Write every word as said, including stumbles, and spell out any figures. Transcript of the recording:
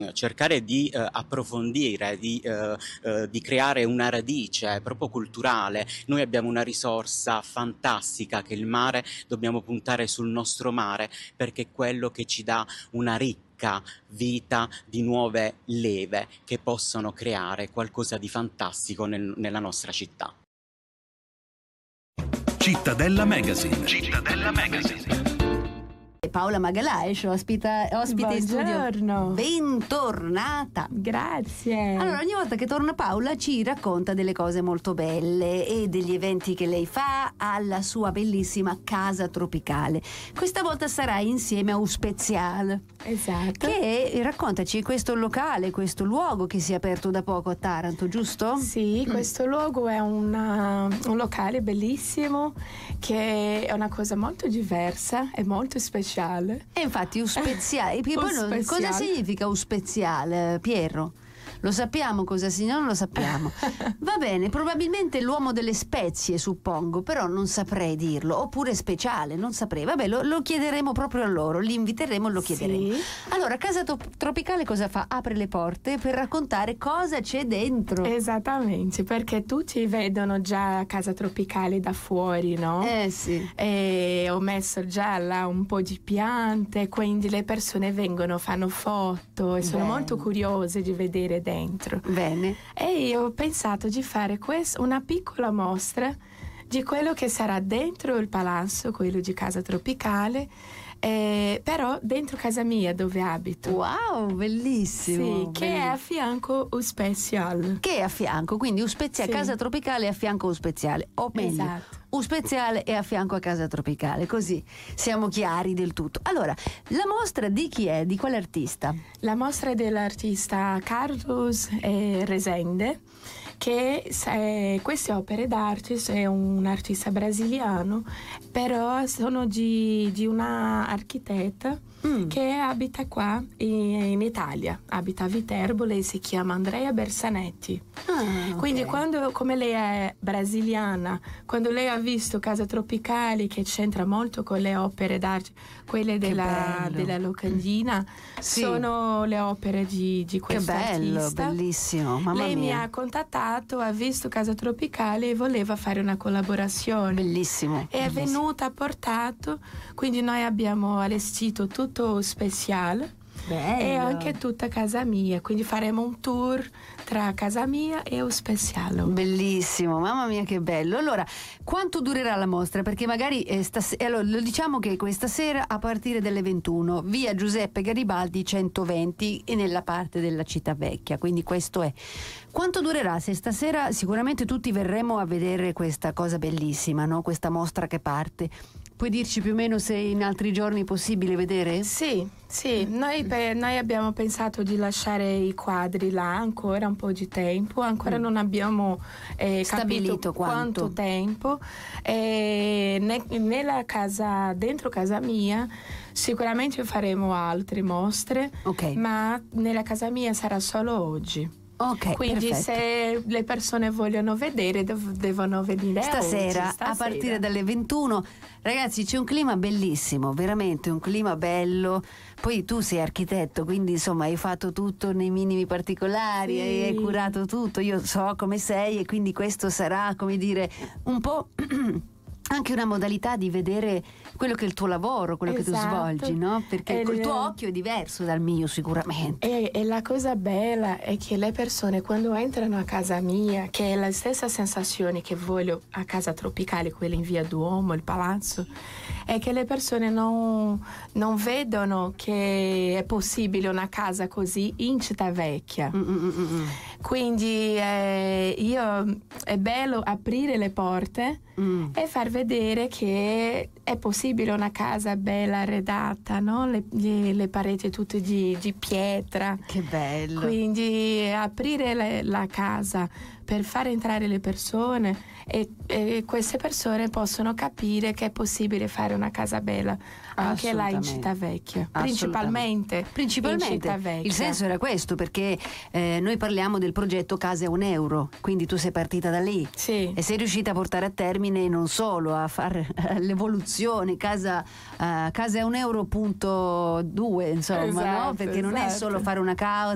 cercare di eh, approfondire, di, eh, eh, di creare una radice proprio culturale. Noi abbiamo una risorsa fantastica che è il mare, dobbiamo puntare sul nostro mare perché è quello che ci dà una ricca vita di nuove leve che possono creare qualcosa di fantastico nel, nella nostra città. Cittadella Magazine. Cittadella Magazine. Paola Magalhaes, ospita, ospite in studio. Buongiorno. Bentornata. Grazie. Allora, ogni volta che torna Paola ci racconta delle cose molto belle e degli eventi che lei fa alla sua bellissima casa tropicale. Questa volta sarà insieme a Un Spezial. Esatto. Che raccontaci questo locale, questo luogo che si è aperto da poco a Taranto, giusto? Sì, questo luogo è una, un locale bellissimo che è una cosa molto diversa e molto speciale. E infatti Un Spezial, e poi Un no, Spezial. cosa significa Un Spezial, Piero? Lo sappiamo cosa significa? Non lo sappiamo. Va bene, probabilmente l'uomo delle spezie, suppongo, però non saprei dirlo. Oppure speciale, non saprei. Vabbè, lo, lo chiederemo proprio a loro, li inviteremo e lo chiederemo. Sì. Allora, Casa to- Tropicale cosa fa? Apre le porte per raccontare cosa c'è dentro. Esattamente, perché tutti vedono già Casa Tropicale da fuori, no? Eh sì. E ho messo già là un po' di piante, quindi le persone vengono, fanno foto e sono Bene. molto curiose di vedere dentro. Bene. E io ho pensato di fare questo, una piccola mostra di quello che sarà dentro il palazzo, quello di Casa Tropicale, eh, però dentro casa mia dove abito. Wow, bellissimo. Sì, che è a fianco Un Spezial. Che è a fianco, quindi Un Speziale, Sì. Casa Tropicale è a fianco a Un Speziale, o meglio, Esatto. Un Speziale è a fianco a Casa Tropicale, così siamo chiari del tutto. Allora, la mostra di chi è? Di quale artista? La mostra è dell'artista Carlos eh, Rezende, che eh, queste opere d'arte è un artista brasiliano, però sono di, di una architetta Mm. che abita qua in, in Italia, abita a Viterbo, lei si chiama Andrea Bersanetti. Ah, Quindi ok. quando, come lei è brasiliana, quando lei ha visto Casa Tropicale, che c'entra molto con le opere d'arte, quelle della, bello. della locandina, Sì. sono le opere di, di Che questo bello, artista. bellissimo, mamma Lei mi mia. ha contattato, ha visto Casa Tropicale e voleva fare una collaborazione. Bellissimo. E è bellissimo. venuta, ha portato, quindi noi abbiamo allestito tutto speciale Bello. e anche tutta casa mia, quindi faremo un tour tra casa mia e Un Speziale. Bellissimo, mamma mia che bello. Allora, quanto durerà la mostra? Perché magari eh, stas- eh, allora, lo diciamo che questa sera a partire dalle ventuno, via Giuseppe Garibaldi centoventi e nella parte della città vecchia, quindi questo è. Quanto durerà? Se stasera sicuramente tutti verremo a vedere questa cosa bellissima, no? Questa mostra che parte. Puoi dirci più o meno se in altri giorni è possibile vedere? Sì, sì, noi, pe- noi abbiamo pensato di lasciare i quadri là ancora un po' di tempo, ancora Mm. non abbiamo eh, Stabilito capito quanto. tempo. E ne- nella casa, dentro casa mia, sicuramente faremo altre mostre, Ok. ma nella casa mia sarà solo oggi. Ok, Quindi perfetto. se le persone vogliono vedere dev- devono venire Stasera, oggi, a partire dalle ventuno. Ragazzi, c'è un clima bellissimo, veramente un clima bello. Poi tu sei architetto, quindi insomma hai fatto tutto nei minimi particolari, Sì. hai, hai curato tutto. Io so come sei e quindi questo sarà, come dire, un po' anche una modalità di vedere quello che è il tuo lavoro, quello che tu Esatto. svolgi, no? Perché E col le- tuo occhio è diverso dal mio sicuramente. E, e la cosa bella è che le persone quando entrano a casa mia, che è la stessa sensazione che voglio a Casa Tropicale, quella in via Duomo, il palazzo, è che le persone non, non vedono che è possibile una casa così in città vecchia. Mm, mm, mm, mm. Quindi eh, io, è bello aprire le porte Mm. e far vedere che è possibile una casa bella arredata, no? le, le- le pareti tutte di, di pietra. Che bello. Quindi aprire le- la casa per far entrare le persone e, e queste persone possono capire che è possibile fare una casa bella anche là in Assolutamente. città vecchia, Assolutamente. principalmente, Principalmente in città vecchia. il senso era questo, perché eh, noi parliamo del progetto Case a un euro, quindi tu sei partita da lì Sì. e sei riuscita a portare a termine non solo a fare l'evoluzione casa, eh, case a un euro punto due, insomma, no? Esatto, Perché non è esatto. solo fare una casa